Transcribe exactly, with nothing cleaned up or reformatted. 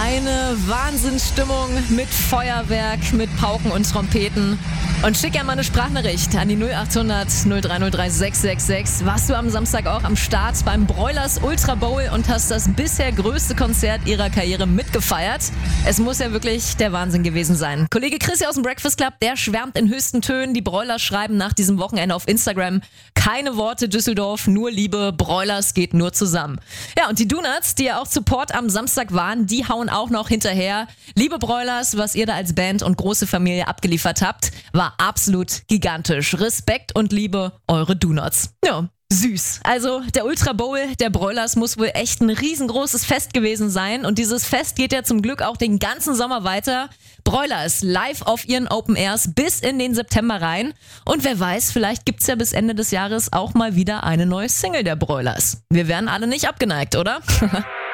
Eine Wahnsinnsstimmung mit Feuerwerk, mit Pauken und Trompeten. Und schick ja mal eine Sprachnachricht an die null acht hundert null drei null drei sechs sechs sechs. Warst du am Samstag auch am Start beim Broilers Ultra Bowl und hast das bisher größte Konzert ihrer Karriere mitgefeiert? Es muss ja wirklich der Wahnsinn gewesen sein. Kollege Chris hier aus dem Breakfast Club, der schwärmt in höchsten Tönen. Die Broilers schreiben nach diesem Wochenende auf Instagram: keine Worte Düsseldorf, nur Liebe, Broilers geht nur zusammen. Ja, und die Donuts, die ja auch Support am Samstag waren, die hauen auch noch hinterher. Liebe Broilers, was ihr da als Band und große Familie abgeliefert habt, war absolut gigantisch. Respekt und Liebe, eure Donuts. Ja, süß. Also der Ultra Bowl der Broilers muss wohl echt ein riesengroßes Fest gewesen sein. Und dieses Fest geht ja zum Glück auch den ganzen Sommer weiter. Broilers live auf ihren Open Airs bis in den September rein. Und wer weiß, vielleicht gibt's ja bis Ende des Jahres auch mal wieder eine neue Single der Broilers. Wir wären alle nicht abgeneigt, oder?